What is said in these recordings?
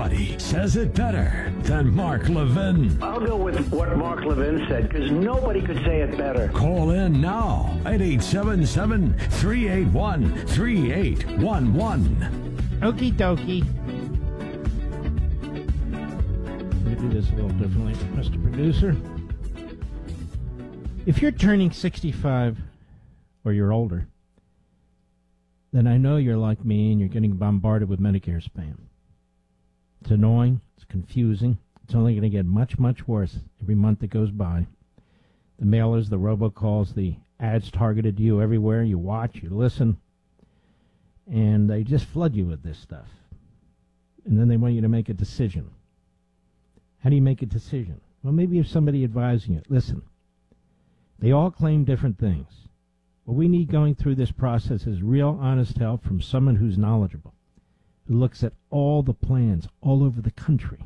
Nobody says it better than Mark Levin. I'll go with what Mark Levin said, because nobody could say it better. Call in now at 877-381-3811. Okie dokie. I'm going to do this a little differently, Mr. Producer. If you're turning 65 or you're older, then I know you're like me and you're getting bombarded with Medicare spam. It's annoying. It's confusing. It's only going to get much, much worse every month that goes by. The mailers, the robocalls, the ads targeted to you everywhere. You watch, you listen, and they just flood you with this stuff. And then they want you to make a decision. How do you make a decision? Well, maybe if somebody advising you. Listen, they all claim different things. What we need going through this process is real, honest help from someone who's knowledgeable, who looks at all the plans all over the country.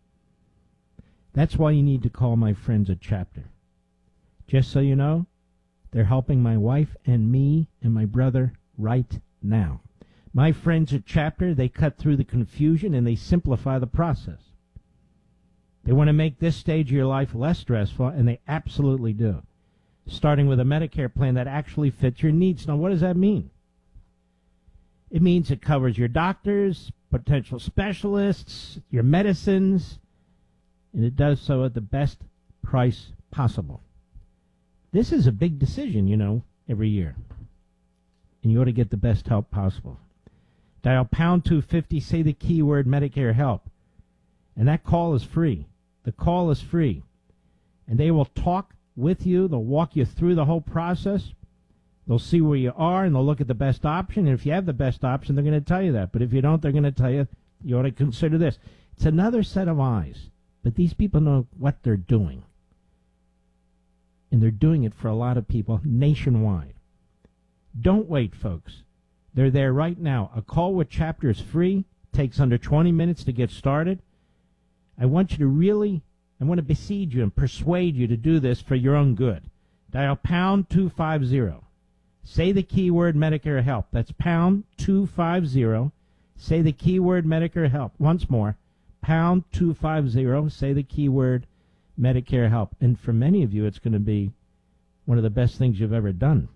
That's why you need to call my friends at Chapter. Just so you know, they're helping my wife and me and my brother right now. My friends at Chapter, they cut through the confusion and they simplify the process. They want to make this stage of your life less stressful, and they absolutely do. Starting with a Medicare plan that actually fits your needs. Now, what does that mean? It means it covers your doctors, potential specialists, your medicines, and it does so at the best price possible. This is a big decision, you know, every year. And you ought to get the best help possible. Dial pound 250, say the keyword Medicare help. And that call is free. The call is free. And they will talk with you. They'll walk you through the whole process. They'll see where you are, and they'll look at the best option. And if you have the best option, they're going to tell you that. But if you don't, they're going to tell you, you ought to consider this. It's another set of eyes. But these people know what they're doing. And they're doing it for a lot of people nationwide. Don't wait, folks. They're there right now. A call with Chapter is free. Takes under 20 minutes to get started. I want you to really, I want to besiege you and persuade you to do this for your own good. Dial pound 250. Say the keyword Medicare help. That's pound 250. Say the keyword Medicare help. Once more, pound 250. Say the keyword Medicare help. And for many of you, it's going to be one of the best things you've ever done.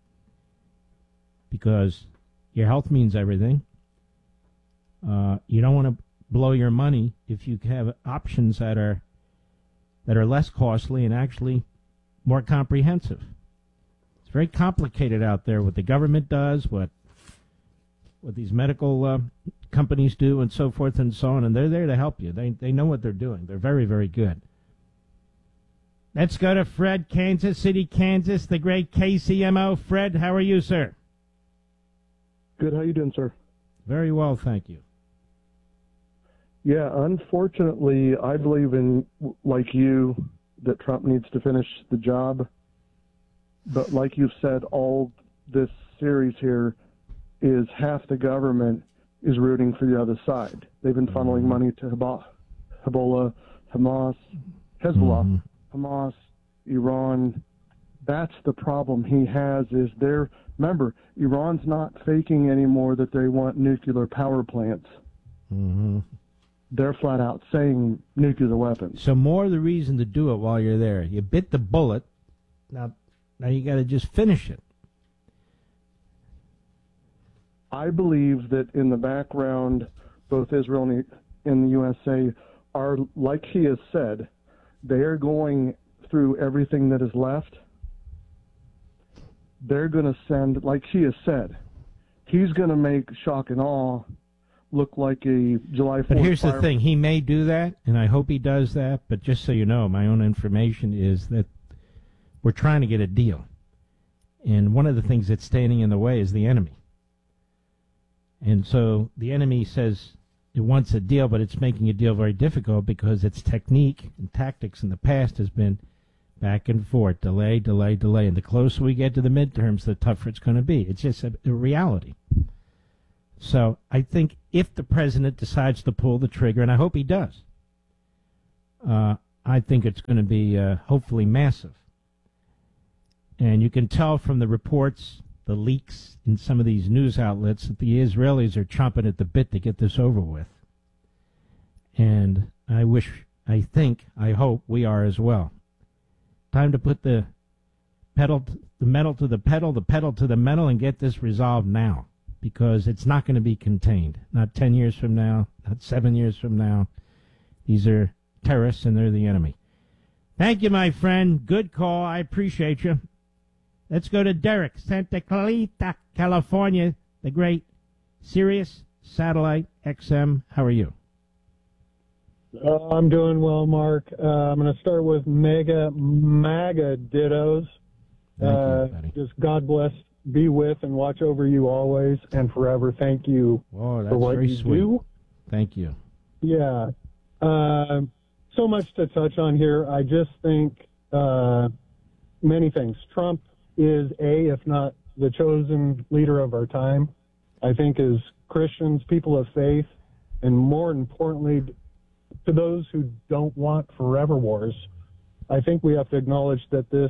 Because your health means everything. You don't want to blow your money if you have options that are less costly and actually more comprehensive. It's very complicated out there what the government does, what these medical companies do, and so forth and so on, and they're there to help you. They know what they're doing. They're very, very good. Let's go to Fred, Kansas City, Kansas, the great KCMO. Fred, how are you, sir? Good. How you doing, sir? Very well, thank you. Yeah, unfortunately, I believe in, like you, that Trump needs to finish the job. But like you've said, all this series here is half the government is rooting for the other side. They've been funneling money to Hezbollah, Hamas, Iran. That's the problem he has is remember, Iran's not faking anymore that they want nuclear power plants. Mm-hmm. They're flat out saying nuclear weapons. So more the reason to do it while you're there. You bit the bullet. Now you got to just finish it. I believe that in the background, both Israel and the USA are, like he has said, they are going through everything that is left. They're going to send, like he has said, he's going to make shock and awe look like a July 4th. But here's the thing. He may do that, and I hope he does that, but just so you know, my own information is that we're trying to get a deal. And one of the things that's standing in the way is the enemy. And so the enemy says it wants a deal, but it's making a deal very difficult because its technique and tactics in the past has been back and forth, delay, delay, delay. And the closer we get to the midterms, the tougher it's going to be. It's just a reality. So I think if the president decides to pull the trigger, and I hope he does, I think it's going to be hopefully massive. And you can tell from the reports, the leaks in some of these news outlets, that the Israelis are chomping at the bit to get this over with. And I hope we are as well. Time to put the metal to the pedal to the metal, and get this resolved now, because it's not going to be contained. Not 10 years from now, not 7 years from now. These are terrorists, and they're the enemy. Thank you, my friend. Good call. I appreciate you. Let's go to Derek, Santa Clarita, California, the great Sirius Satellite XM. How are you? I'm doing well, Mark. I'm going to start with MAGA dittos. Thank you, buddy. Just God bless, be with, and watch over you always and forever. Thank you Oh, that's for what very you sweet. do. Thank you. Yeah. So much to touch on here. I just think many things. Trump is if not the chosen leader of our time. I think as Christians, people of faith, and more importantly, to those who don't want forever wars, I think we have to acknowledge that this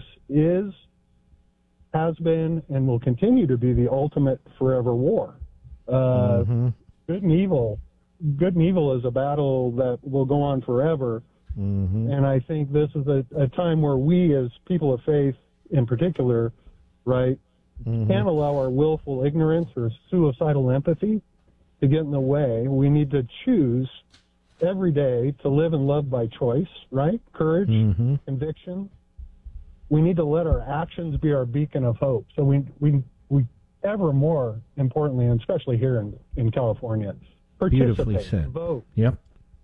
has been, and will continue to be the ultimate forever war. Good and evil is a battle that will go on forever. And I think this is a time where we, as people of faith in particular, right, can't allow our willful ignorance or suicidal empathy to get in the way. We need to choose every day to live and love by choice, right? Courage, conviction. We need to let our actions be our beacon of hope. So we ever more importantly, and especially here in California, participate, Beautifully said. vote. Yep.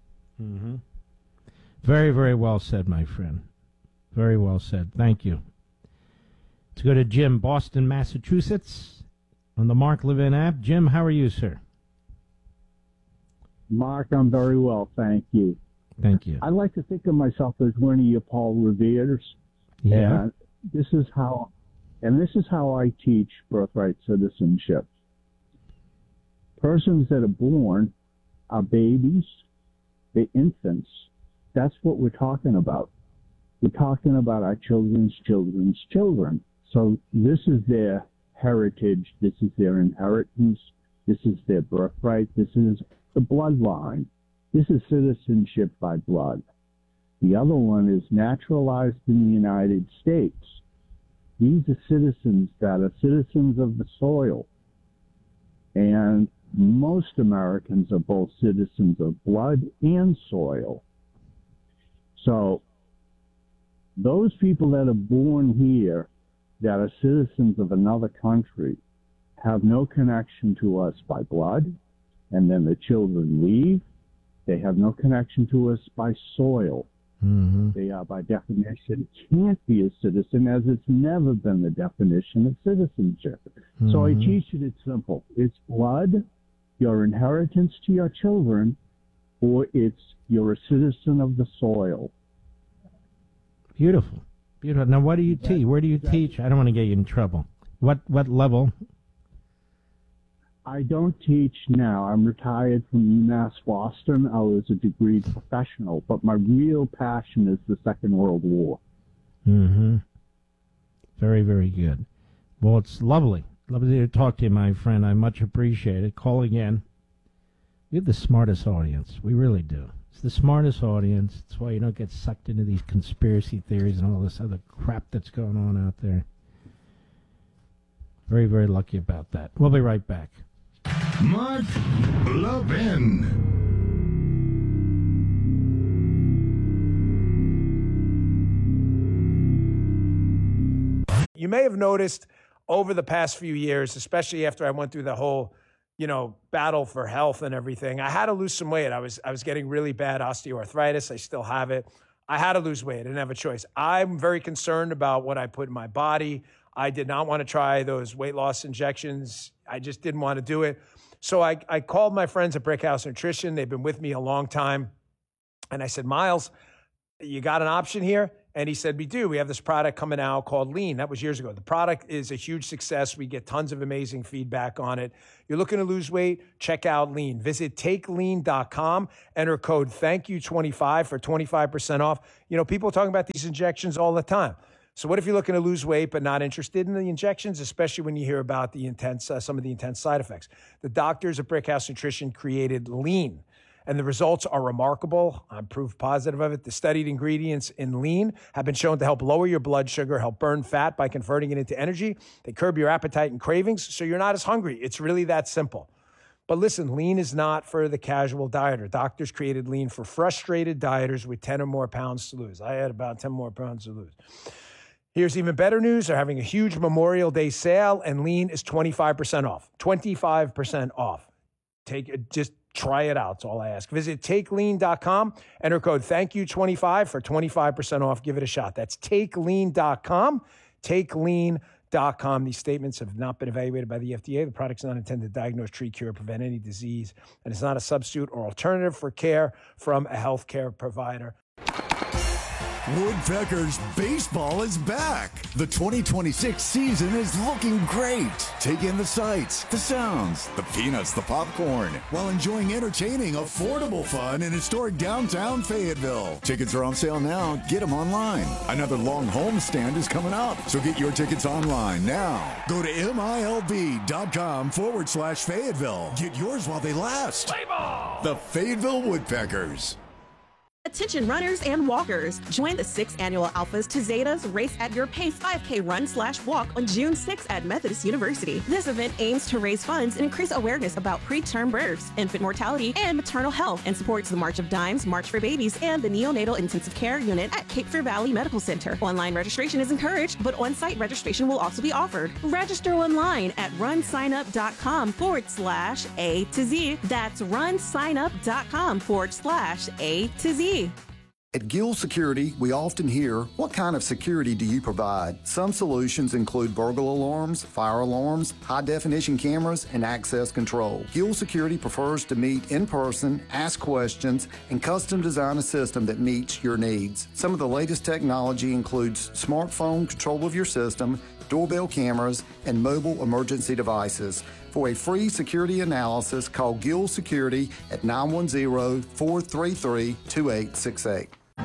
Very, very well said, my friend. Very well said. Thank you. Let's go to Jim, Boston, Massachusetts, on the Mark Levin app. Jim, how are you, sir? Mark, I'm very well, thank you. Thank you. I like to think of myself as one of your Paul Revere's. Yeah. And this is how I teach birthright citizenship. Persons that are born are babies, they're infants. That's what we're talking about. We're talking about our children's children's children. So this is their heritage, this is their inheritance, this is their birthright, this is the bloodline. This is citizenship by blood. The other one is naturalized in the United States. These are citizens that are citizens of the soil. And most Americans are both citizens of blood and soil. So those people that are born here that are citizens of another country have no connection to us by blood, and then the children leave. They have no connection to us by soil. They are, by definition, can't be a citizen, as it's never been the definition of citizenship. So I teach it simple. It's blood, your inheritance to your children, or you're a citizen of the soil. Beautiful. Beautiful. Now, what do you teach? Where do you teach? I don't want to get you in trouble. What level? I don't teach now. I'm retired from UMass Boston. I was a degreed professional, but my real passion is the Second World War. Very, very good. Well, it's lovely. Lovely to talk to you, my friend. I much appreciate it. Call again. We have the smartest audience. We really do. It's the smartest audience. That's why you don't get sucked into these conspiracy theories and all this other crap that's going on out there. Very, very lucky about that. We'll be right back. Mark Levin. You may have noticed over the past few years, especially after I went through the whole, battle for health and everything, I had to lose some weight. I was getting really bad osteoarthritis. I still have it. I had to lose weight. I didn't have a choice. I'm very concerned about what I put in my body. I did not want to try those weight loss injections. I just didn't want to do it. So I called my friends at Brickhouse Nutrition. They've been with me a long time. And I said, Miles, you got an option here? And he said, we do. We have this product coming out called Lean. That was years ago. The product is a huge success. We get tons of amazing feedback on it. You're looking to lose weight? Check out Lean. Visit takelean.com. Enter code THANKYOU25 for 25% off. People are talking about these injections all the time. So what if you're looking to lose weight but not interested in the injections, especially when you hear about the intense, some of the intense side effects? The doctors at Brickhouse Nutrition created Lean. and the results are remarkable. I'm proof positive of it. The studied ingredients in Lean have been shown to help lower your blood sugar, help burn fat by converting it into energy. They curb your appetite and cravings, so you're not as hungry. It's really that simple. But listen, Lean is not for the casual dieter. Doctors created Lean for frustrated dieters with 10 or more pounds to lose. I had about 10 more pounds to lose. Here's even better news. They're having a huge Memorial Day sale, and Lean is 25% off. 25% off. Just try it out. That's all I ask. Visit TakeLean.com. Enter code ThankYou25 for 25% off. Give it a shot. That's TakeLean.com. TakeLean.com. These statements have not been evaluated by the FDA. The product's not intended to diagnose, treat, cure, prevent any disease, and it's not a substitute or alternative for care from a healthcare provider. Woodpeckers baseball is back. The 2026 season is looking great. Take in the sights, the sounds, the peanuts, the popcorn, while enjoying entertaining, affordable fun in historic downtown Fayetteville. Tickets are on sale now. Get them online. Another long homestand is coming up, so get your tickets online now. Go to MILB.com/Fayetteville. Get yours while they last. Play ball! The Fayetteville Woodpeckers. Attention runners and walkers. Join the 6th annual Alphas to Zetas Race at Your Pace 5K Run/Walk on June 6th at Methodist University. This event aims to raise funds and increase awareness about preterm births, infant mortality, and maternal health, and supports the March of Dimes, March for Babies, and the Neonatal Intensive Care Unit at Cape Fear Valley Medical Center. Online registration is encouraged, but on-site registration will also be offered. Register online at runsignup.com/A to Z. That's runsignup.com/A to Z. At Gill Security, we often hear, what kind of security do you provide? Some solutions include burglar alarms, fire alarms, high-definition cameras, and access control. Gill Security prefers to meet in person, ask questions, and custom design a system that meets your needs. Some of the latest technology includes smartphone control of your system, doorbell cameras, and mobile emergency devices. For a free security analysis, call Gill Security at 910-433-2868.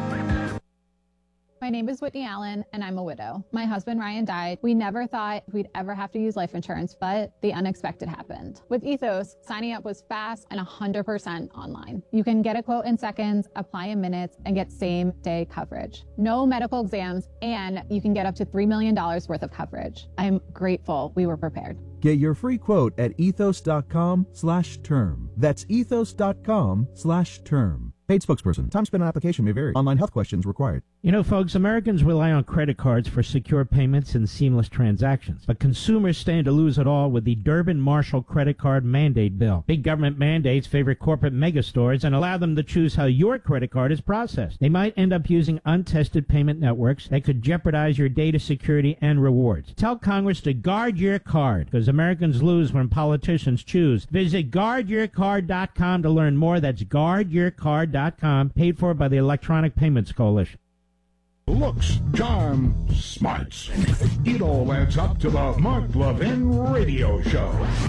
My name is Whitney Allen, and I'm a widow. My husband, Ryan, died. We never thought we'd ever have to use life insurance, but the unexpected happened. With Ethos, signing up was fast and 100% online. You can get a quote in seconds, apply in minutes, and get same-day coverage. No medical exams, and you can get up to $3 million worth of coverage. I'm grateful we were prepared. Get your free quote at ethos.com/term. That's ethos.com/term. Paid spokesperson. Time spent on application may vary. Online health questions required. You know, folks, Americans rely on credit cards for secure payments and seamless transactions. But consumers stand to lose it all with the Durbin-Marshall credit card mandate bill. Big government mandates favor corporate megastores and allow them to choose how your credit card is processed. They might end up using untested payment networks that could jeopardize your data security and rewards. Tell Congress to guard your card, because Americans lose when politicians choose. Visit guardyourcard.com to learn more. That's guardyourcard.com, paid for by the Electronic Payments Coalition. Looks, charm, smarts. It all adds up to the Mark Levin Radio Show.